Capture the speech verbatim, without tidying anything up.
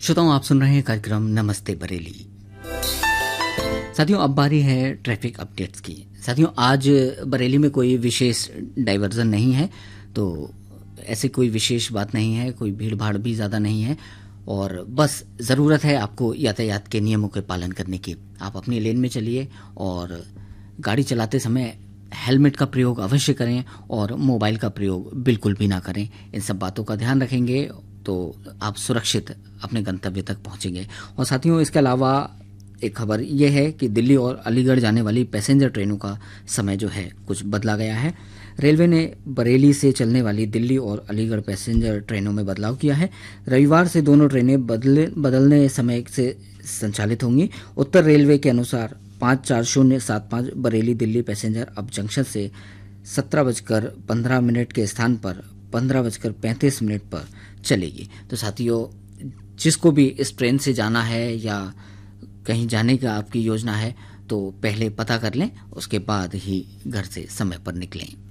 श्रोताओं, आप सुन रहे हैं कार्यक्रम नमस्ते बरेली। साथियों, अब बारी है ट्रैफिक अपडेट्स की। साथियों, आज बरेली में कोई विशेष डाइवर्जन नहीं है, तो ऐसी कोई विशेष बात नहीं है, कोई भीड़ भाड़ भी ज़्यादा नहीं है और बस ज़रूरत है आपको यातायात के नियमों के पालन करने की। आप अपनी लेन में चलिए और गाड़ी चलाते समय हेलमेट का प्रयोग अवश्य करें और मोबाइल का प्रयोग बिल्कुल भी ना करें। इन सब बातों का ध्यान रखेंगे तो आप सुरक्षित अपने गंतव्य तक पहुंचेंगे। और साथियों, इसके अलावा एक खबर यह है कि दिल्ली और अलीगढ़ जाने वाली पैसेंजर ट्रेनों का समय जो है कुछ बदला गया है। रेलवे ने बरेली से चलने वाली दिल्ली और अलीगढ़ पैसेंजर ट्रेनों में बदलाव किया है। रविवार से दोनों ट्रेनें बदले बदलने समय से संचालित होंगी। उत्तर रेलवे के अनुसार पाँच चार शून्य सात पाँच बरेली दिल्ली पैसेंजर अब जंक्शन से सत्रह बजकर पंद्रह मिनट के स्थान पर पंद्रह बजकर पैंतीस मिनट पर चलेगी। तो साथियों, जिसको भी इस ट्रेन से जाना है या कहीं जाने का आपकी योजना है तो पहले पता कर लें, उसके बाद ही घर से समय पर निकलें।